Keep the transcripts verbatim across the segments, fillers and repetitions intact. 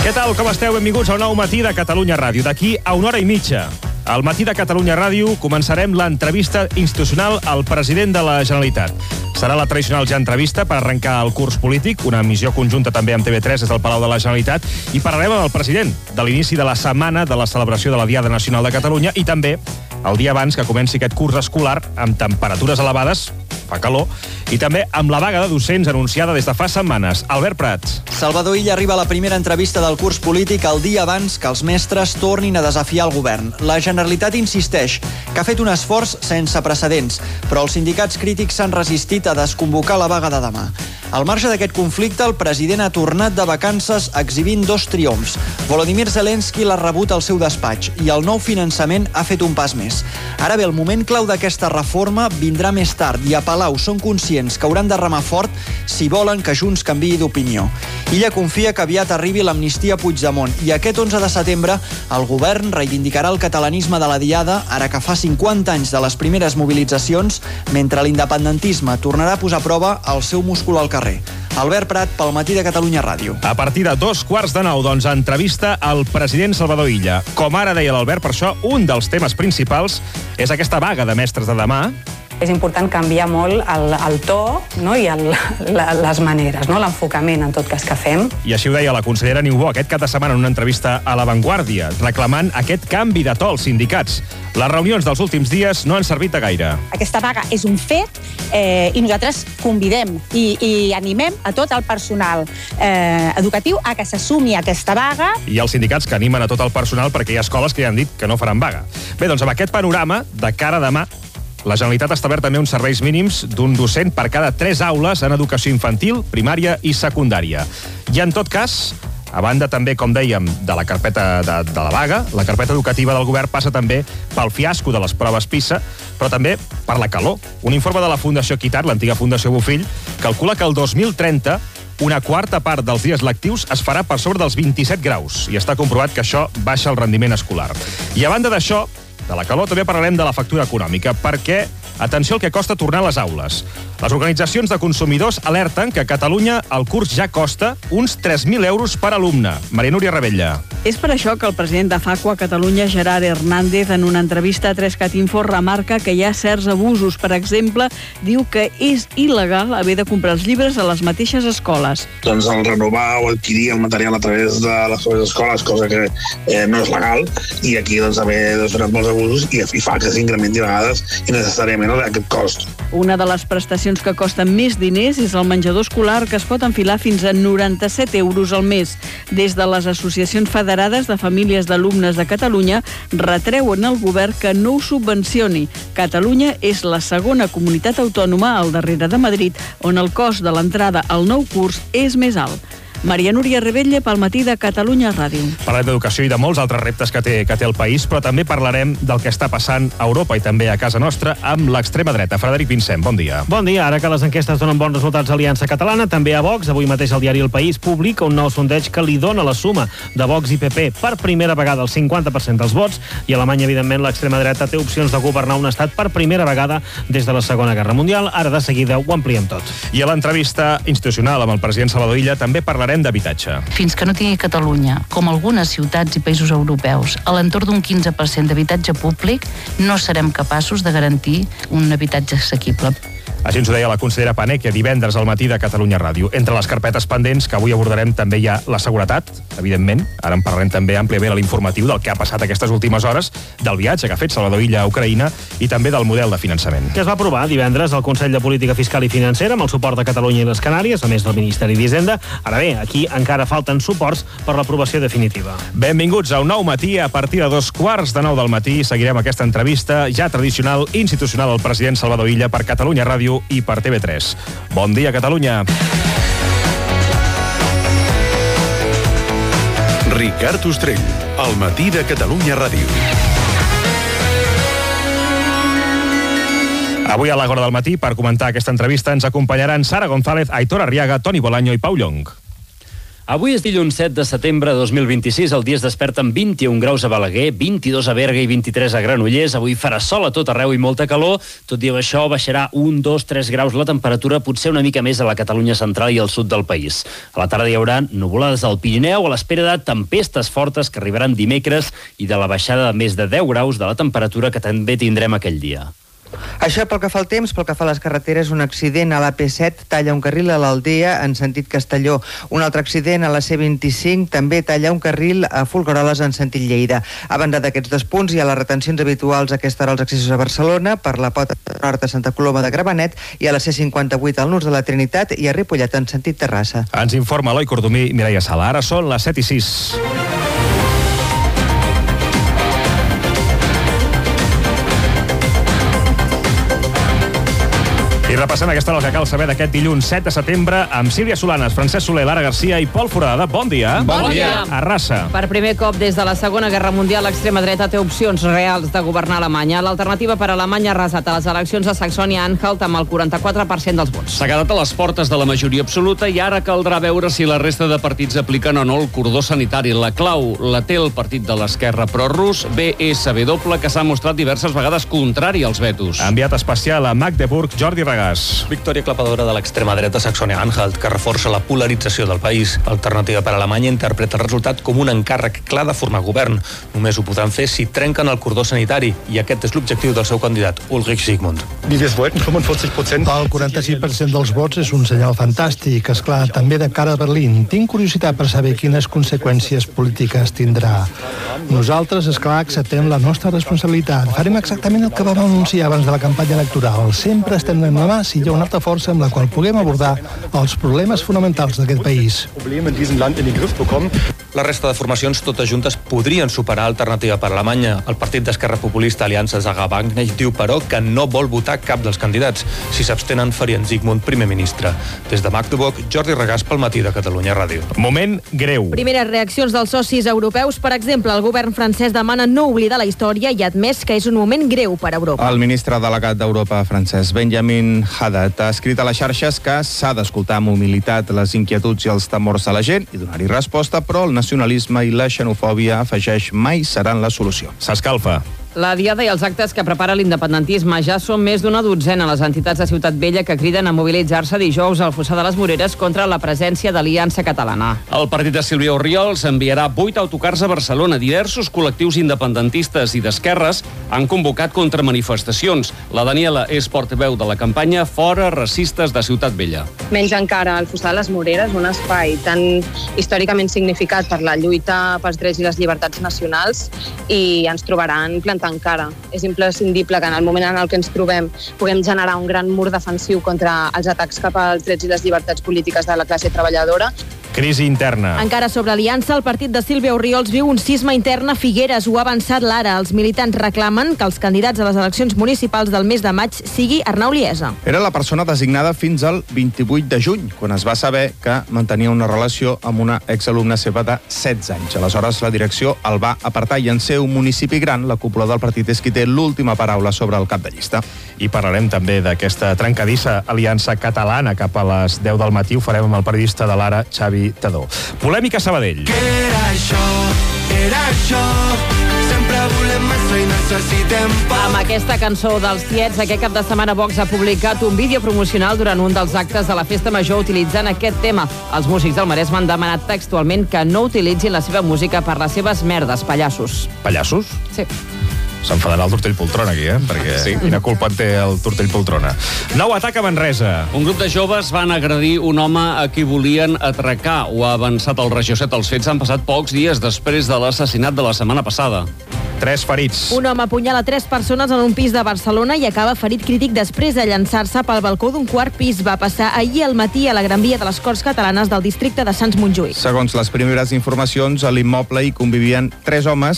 Què tal, com esteu? Benvinguts a un nou matí de Catalunya Ràdio. D'aquí a una hora i mitja, al matí de Catalunya Ràdio, començarem l'entrevista institucional al president de la Generalitat. Serà la tradicional ja entrevista per arrencar el curs polític, una missió conjunta també amb T V tres des del Palau de la Generalitat, i parlarem amb el president de l'inici de la setmana de la celebració de la Diada Nacional de Catalunya i també el dia abans que comenci aquest curs escolar amb temperatures elevades, fa calor, i també amb la vaga de docents anunciada des de fa setmanes. Albert Prats. Salvador Illa arriba a la primera entrevista del curs polític el dia abans que els mestres tornin a desafiar el govern. La Generalitat insisteix que ha fet un esforç sense precedents, però els sindicats crítics s'han resistit a desconvocar la vaga de demà. Al marge d'aquest conflicte, el president ha tornat de vacances exhibint dos triomfs. Volodymyr Zelensky l'ha rebut al seu despatx i el nou finançament ha fet un pas més. Ara bé, el moment clau d'aquesta reforma vindrà més tard i a Palau són conscients que hauran de remar fort si volen que Junts canviï d'opinió. Illa confia que aviat arribi l'amnistia a Puigdemont i aquest onze de setembre el govern reivindicarà el catalanisme de la Diada, ara que fa cinquanta anys de les primeres mobilitzacions, mentre l'independentisme tornarà a posar a prova el seu múscul al carrer. Albert Prat, pel matí de Catalunya Ràdio. A partir de dos quarts de nou, doncs, entrevista al president Salvador Illa. Com ara deia l'Albert, per això, un dels temes principals és aquesta vaga de mestres de demà. És important canviar molt el, el to, no? I el, la, les maneres, no? L'enfocament, en tot cas, que fem. I així ho deia la consellera Niubó aquest cap de setmana en una entrevista a La Vanguardia, reclamant aquest canvi de to als sindicats. Les reunions dels últims dies no han servit de gaire. Aquesta vaga és un fet eh, i nosaltres convidem i, i animem a tot el personal eh, educatiu a que s'assumi aquesta vaga. I els sindicats que animen a tot el personal perquè hi ha escoles que ja han dit que no faran vaga. Bé, doncs amb aquest panorama, de cara a demà, la Generalitat ha establert també uns serveis mínims d'un docent per cada tres aules en educació infantil, primària i secundària. I en tot cas, a banda també, com dèiem, de la carpeta de, de la vaga, la carpeta educativa del govern passa també pel fiasco de les proves PISA, però també per la calor. Un informe de la Fundació Equitat, l'antiga Fundació Bofill, calcula que el dos mil trenta una quarta part dels dies lectius es farà per sobre dels vint-i-set graus i està comprovat que això baixa el rendiment escolar. I a banda d'això, de la calor, també parlarem de la factura econòmica, perquè, atenció al que costa tornar a les aules. Les organitzacions de consumidors alerten que a Catalunya el curs ja costa uns tres mil euros per alumne. Maria Núria Rebella. És per això que el president de Facua Catalunya, Gerard Hernández, en una entrevista a Trescat Info, remarca que hi ha certs abusos. Per exemple, diu que és il·legal haver de comprar els llibres a les mateixes escoles. Doncs el renovar o adquirir el material a través de les escoles, cosa que eh, no és legal, i aquí doncs també doncs, molts abusos i, i fa que s'incrementi a vegades innecessàriament aquest cost. Una de les prestacions que costen més diners és el menjador escolar, que es pot enfilar fins a noranta-set euros al mes. Des de les associacions federades de famílies d'alumnes de Catalunya retreuen al govern que no ho subvencioni. Catalunya és la segona comunitat autònoma al darrere de Madrid, on el cost de l'entrada al nou curs és més alt. Maria Núria Rebella, pel matí de Catalunya Ràdio. Parlarem d'educació i de molts altres reptes que té, que té el país, però també parlarem del que està passant a Europa i també a casa nostra amb l'extrema dreta. Frederic Vincent, bon dia. Bon dia. Ara que les enquestes donen bons resultats a Aliança Catalana, també a Vox. Avui mateix el diari El País publica un nou sondeig que li dona la suma de Vox i P P per primera vegada el cinquanta per cent dels vots, i a Alemanya, evidentment, l'extrema dreta té opcions de governar un estat per primera vegada des de la Segona Guerra Mundial. Ara, de seguida, ho ampliem tot. I a l'entrevista institucional amb el president Salvador Illa també parlarem d'habitatge. Fins que no tingui Catalunya, com algunes ciutats i països europeus, a l'entorn d'un quinze per cent d'habitatge públic, no serem capaços de garantir un habitatge assequible. Així ens ho deia la consellera Paneque divendres al matí de Catalunya Ràdio. Entre les carpetes pendents que avui abordarem també hi ha la seguretat, evidentment. Ara en parlarem també àmpliament a l'informatiu del que ha passat aquestes últimes hores, del viatge que ha fet Salvador Illa a Ucraïna i també del model de finançament. Que es va aprovar divendres al Consell de Política Fiscal i Financera amb el suport de Catalunya i les Canàries, a més del Ministeri d'Hisenda. Ara bé, aquí encara falten suports per l'aprovació definitiva. Benvinguts a un nou matí. A partir de dos quarts de nou del matí seguirem aquesta entrevista ja tradicional institucional al president Salvador Illa per Catalunya Ràdio i per T V tres. Bon dia, Catalunya. Ricard Ostrell, al matí de Catalunya Ràdio. Avui a l'hora del matí, per comentar aquesta entrevista, ens acompanyaran Sara González, Aitor Arriaga, Toni Bolaño i Pau Llong. Avui és dilluns set de setembre de dos mil vint-i-sis. El dia es desperta amb vint-i-un graus a Balaguer, vint-i-dos a Berga i vint-i-tres a Granollers. Avui farà sol a tot arreu i molta calor. Tot i això, baixarà un, dos, tres graus la temperatura, potser una mica més a la Catalunya central i al sud del país. A la tarda hi haurà nuvolades al Pirineu a l'espera de tempestes fortes que arribaran dimecres i de la baixada de més de deu graus de la temperatura que també tindrem aquell dia. Això pel que fa al temps. Pel que fa a les carreteres, un accident a l'A P set talla un carril a l'Aldea en sentit Castelló. Un altre accident a la C vint-i-cinc també talla un carril a Folgueroles en sentit Lleida. A banda d'aquests dos punts hi ha les retencions habituals a aquesta hora als accessos a Barcelona, per la Pota Nord a Santa Coloma de Gramenet i a la C cinquanta-vuit al nus de la Trinitat i a Ripollet en sentit Terrassa. Ens informa Eloi Cordomí i Mireia Sala. Ara són les set i sis. I repassem aquesta hora el que cal saber d'aquest dilluns set de setembre amb Sílvia Solanes, Francesc Soler, Lara Garcia i Pol Foradada. Bon dia. Bon dia. A Rassa. Per primer cop des de la Segona Guerra Mundial, l'extrema dreta té opcions reals de governar Alemanya. L'alternativa per a Alemanya ha arrasat a les eleccions a Saxònia-Anhalt amb el quaranta-quatre per cent dels vots. S'ha quedat a les portes de la majoria absoluta i ara caldrà veure si la resta de partits apliquen o no el cordó sanitari. La clau la té el partit de l'esquerra prorus, B S B W, que s'ha mostrat diverses vegades contrari als vetos. Enviat especial a Magdeburg, Jordi Regàs. Victòria clapadora de l'extrema dreta Saxònia-Anhalt, que reforça la polarització del país. Alternativa per a Alemanya interpreta el resultat com un encàrrec clar de formar govern. Només ho podran fer si trenquen el cordó sanitari, i aquest és l'objectiu del seu candidat, Ulrich Zygmunt. El quaranta-sis per cent dels vots és un senyal fantàstic, esclar, també de cara a Berlín. Tinc curiositat per saber quines conseqüències polítiques tindrà. Nosaltres, esclar, acceptem la nostra responsabilitat. Farem exactament el que vam anunciar abans de la campanya electoral. Sempre estem de la mà si hi ha una altra força amb la qual puguem abordar els problemes fonamentals d'aquest país. La resta de formacions totes juntes podrien superar Alternativa per Alemanya. El partit d'Esquerra Populista Aliança Zaga-Wagenknecht diu, però, que no vol votar cap dels candidats. Si s'abstenen, farien Zygmunt primer ministre. Des de Magdeburg, Jordi Regàs pel Matí de Catalunya Ràdio. Moment greu. Primeres reaccions dels socis europeus. Per exemple, el govern francès demana no oblidar la història i ha admès que és un moment greu per a Europa. El ministre delegat d'Europa francès, Benjamin Haddad, ha escrit a les xarxes que s'ha d'escoltar amb humilitat les inquietuds i els temors de la gent i donar-hi resposta, però el nacionalisme i la xenofòbia, afegeix, mai seran la solució. S'escalfa. La diada i els actes que prepara l'independentisme ja són més d'una dotzena les entitats de Ciutat Vella que criden a mobilitzar-se dijous al Fossar de les Moreres contra la presència d'Aliança Catalana. El partit de Sílvia Orriols enviarà vuit autocars a Barcelona. Diversos col·lectius independentistes i d'esquerres han convocat contramanifestacions. La Daniela és portaveu de la campanya Fora Racistes de Ciutat Vella. Menys encara, el Fossar de les Moreres, un espai tan històricament significat per la lluita pels drets i les llibertats nacionals, i ens trobaran plantant encara. És imprescindible que en el moment en el que ens trobem puguem generar un gran mur defensiu contra els atacs cap als drets i les llibertats polítiques de la classe treballadora. Crisi interna. Encara sobre Aliança, el partit de Sílvia Orriols viu un cisma intern a Figueres. Ho ha avançat l'Ara. Els militants reclamen que els candidats a les eleccions municipals del mes de maig sigui Arnau Liesa. Era la persona designada fins al vint-i-vuit de juny, quan es va saber que mantenia una relació amb una exalumna seva de setze anys. Aleshores, la direcció el va apartar i en ser un municipi gran, la cúpula del partit és qui té l'última paraula sobre el cap de llista. I parlarem també d'aquesta trencadissa aliança catalana cap a les deu del matí. Ho farem amb el periodista de l'Ara, Xavi Tadó. Polèmica a Sabadell. Què era això? Era això? Sempre volem massa i necessitem poc. Amb aquesta cançó dels Tiets, aquest cap de setmana Vox ha publicat un vídeo promocional durant un dels actes de la Festa Major utilitzant aquest tema. Els músics del Maresme han demanat textualment que no utilitzin la seva música per les seves merdes, pallassos. Pallassos? Sí. S'enfadarà el Tortell Poltrona aquí, eh? Perquè sí. Quina culpa en té el Tortell Poltrona. Nou atac a Manresa. Un grup de joves van agredir un home a qui volien atracar. Ho ha avançat el Regió set. Els fets han passat pocs dies després de l'assassinat de la setmana passada. Tres ferits. Un home apunyala tres persones en un pis de Barcelona i acaba ferit crític després de llançar-se pel balcó d'un quart pis. Va passar ahir al matí a la Gran Via de les Corts Catalanes del districte de Sants Montjuïc. Segons les primeres informacions, a l'immoble hi convivien tres homes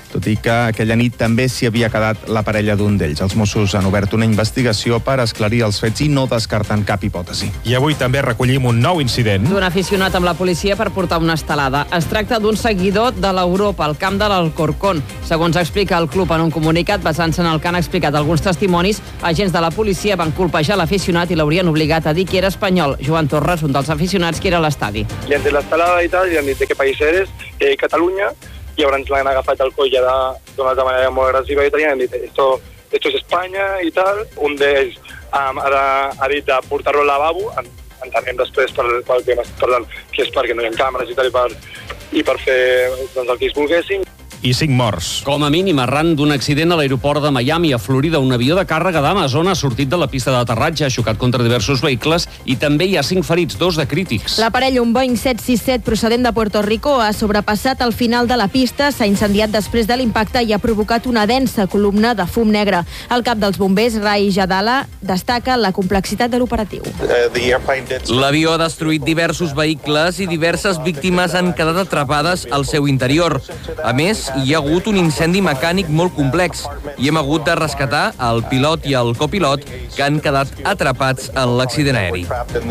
tot i que aquella nit també s'hi havia quedat la parella d'un d'ells. Els Mossos han obert una investigació per esclarir els fets i no descarten cap hipòtesi. I avui també recollim un nou incident. D'un aficionat amb la policia per portar una estelada. Es tracta d'un seguidor de l'Europa al camp de l'Alcorcón. Segons explica el club en un comunicat, basant-se en el que han explicat alguns testimonis, agents de la policia van colpejar l'aficionat i l'haurien obligat a dir que era espanyol. Joan Torres, un dels aficionats que era a l'estadi. Li han dit l'estelada i tal, i li han dit de què país eres, eh, Catalunya, i llavors l'han agafat al coll ja d'una altra manera molt agressiva i tal, i han dit esto, esto es Espanya i tal. Un d'ells um, ha, ha dit de portar-lo al lavabo, entenem després per, per, per, per, que és perquè no hi ha càmeres i tal, i per, i per fer doncs, el que ells volguessin. I cinc morts. Com a mínim, arran d'un accident a l'aeroport de Miami, a Florida, un avió de càrrega d'Amazon ha sortit de la pista d'aterratge, ha xocat contra diversos vehicles i també hi ha cinc ferits, dos de crítics. L'aparell, un Boeing set sis set procedent de Puerto Rico, ha sobrepassat el final de la pista, s'ha incendiat després de l'impacte i ha provocat una densa columna de fum negre. El cap dels bombers, Rai Jadala, destaca la complexitat de l'operatiu. L'avió ha destruït diversos vehicles i diverses víctimes han quedat atrapades al seu interior. A més, hi ha hagut un incendi mecànic molt complex i hem hagut de rescatar el pilot i el copilot que han quedat atrapats en l'accident aeri.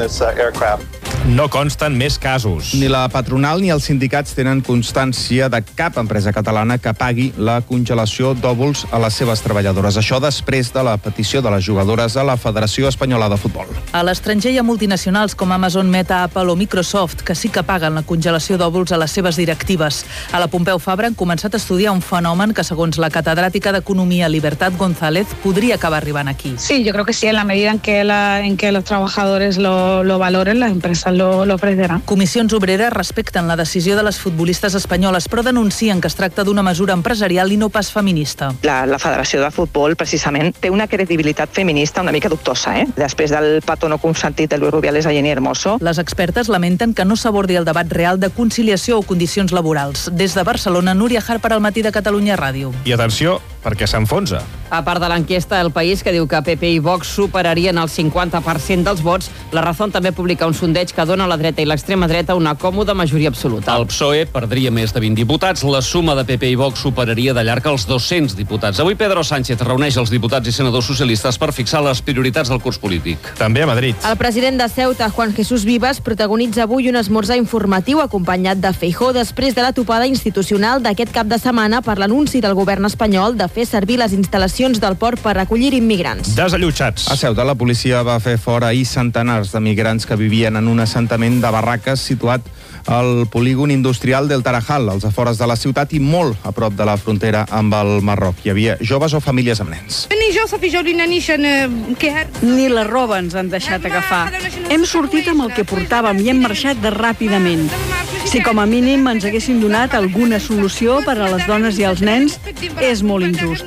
No consten més casos. Ni la patronal ni els sindicats tenen constància de cap empresa catalana que pagui la congelació d'òvuls a les seves treballadores. Això després de la petició de les jugadores a la Federació Espanyola de Futbol. A l'estranger hi ha multinacionals com Amazon, Meta, Apple o Microsoft que sí que paguen la congelació d'òvuls a les seves directives. A la Pompeu Fabra han començat a estudiar un fenomen que, segons la catedràtica d'Economia Libertad González, podria acabar arribant aquí. Sí, yo creo que sí, en la medida en que, la, en que los trabajadores lo, lo valoren, las empresas lo, lo ofrecerán. Comissions Obreres respecten la decisió de les futbolistes espanyoles, però denuncien que es tracta d'una mesura empresarial i no pas feminista. La, la Federació de Futbol, precisament, té una credibilitat feminista una mica dubtosa, eh? Després del petó no consentit de Luis Rubiales a Jenny Hermoso. Les expertes lamenten que no s'abordi el debat real de conciliació o condicions laborals. Des de Barcelona, Núria Harper al Matí de Catalunya Ràdio. I atenció, perquè s'enfonsa. A part de l'enquesta, El País, que diu que P P i Vox superarien el cinquanta per cent dels vots, la Razón també publica un sondeig que dona a la dreta i l'extrema dreta una còmoda majoria absoluta. El P S O E perdria més de vint diputats, la suma de P P i Vox superaria de llarg els dos-cents diputats. Avui Pedro Sánchez reuneix els diputats i senadors socialistes per fixar les prioritats del curs polític. També a Madrid. El president de Ceuta, Juan Jesús Vivas, protagonitza avui un esmorzar informatiu acompanyat de Feijóo després de la topada institucional d'aquest cap de setmana per l'anunci del govern espanyol de fer servir les instal·lacions del port per recollir immigrants. Desallotjats. A Ceuta, la policia va fer fora ahir centenars de migrants que vivien en un assentament de barraques situat al polígon industrial del Tarajal, als afores de la ciutat i molt a prop de la frontera amb el Marroc. Hi havia joves o famílies amb nens. Ni la roba ens han deixat agafar. Hem sortit amb el que portàvem i hem marxat de ràpidament. Si com a mínim ens haguessin donat alguna solució per a les dones i els nens, és molt injust.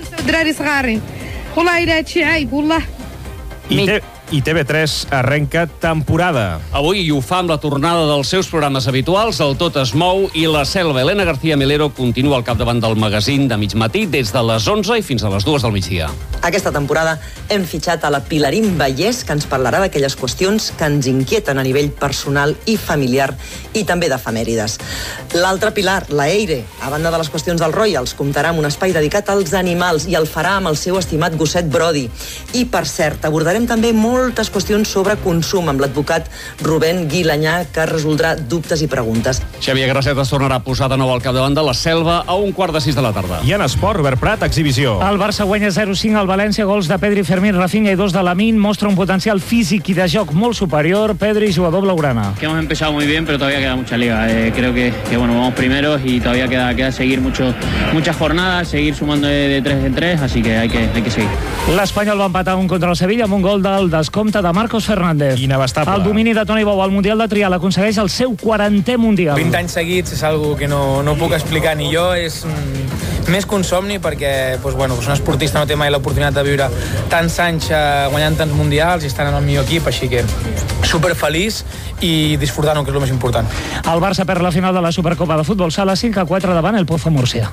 I, te, I T V tres arrenca temporada. Avui ho fa amb la tornada dels seus programes habituals, el Tot es mou i La Selva. Elena García Melero continua al capdavant del magazín de mig matí des de les onze i fins a les dues del migdia. Aquesta temporada hem fitxat a la Pilarín Vallès, que ens parlarà d'aquelles qüestions que ens inquieten a nivell personal i familiar i també d'efemèrides. L'altra Pilar, la Eire, a banda de les qüestions dels Royals, comptarà amb un espai dedicat als animals i el farà amb el seu estimat gosset Brody. I, per cert, abordarem també moltes qüestions sobre consum amb l'advocat Rubén Guilanyà, que resoldrà dubtes i preguntes. Xavier Grasset es tornarà a posar de nou al capdavant de La Selva a un quart de sis de la tarda. I en esport, Robert Prat, exhibició. El Barça guanya zero cinc al València, gols de Pedri, Fermín, Rafinha i dos de Lamine. Mostra un potencial físic i de joc molt superior. Pedri, jugador blaugrana. Que hemos empezado muy bien, pero todavía queda mucha liga. Eh, creo que, que bueno, vamos primeros y todavía queda, queda seguir mucho, muchas jornadas, seguir sumando de, de tres en tres, así que hay que, hay que seguir. L'Espanyol va empatar un contra el Sevilla amb un gol del descompte de Marcos Fernández. Inabastable. El domini de Toni Bou al Mundial de Trial aconsegueix el seu quarantè Mundial. vint anys seguits és algo que no, no puc explicar ni jo, és mm, més que un somni perquè pues, bueno, pues un esportista no té mai l'oportunitat de viure tants anys eh, guanyant tants mundials i estant en el millor equip, així que superfeliç i disfrutant-ho, que és el més important. El Barça perd la final de la Supercopa de Futbol Sala cinc a quatre davant el Pozo Múrcia.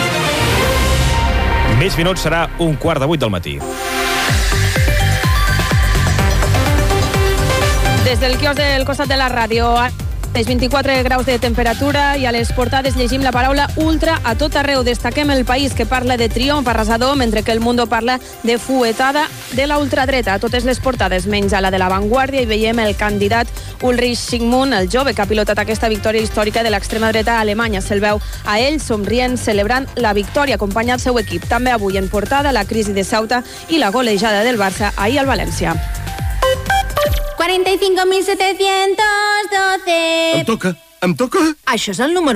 Mig minuts serà un quart de vuit del matí. Des del quiosc del costat de la ràdio... vint-i-quatre graus de temperatura i a les portades llegim la paraula ultra a tot arreu. Destaquem El País, que parla de triomf arrasador, mentre que El Mundo parla de fuetada de la ultradreta. A totes les portades, menys a la de La Vanguardia, i veiem el candidat Ulrich Sigmund, el jove que ha pilotat aquesta victòria històrica de l'extrema dreta a Alemanya. Se'l veu a ell somrient, celebrant la victòria, acompanyant el seu equip. També avui en portada la crisi de Ceuta i la golejada del Barça ahir al València. cuarenta y cinco mil setecientos doce. Em toca, em toca. Això és el número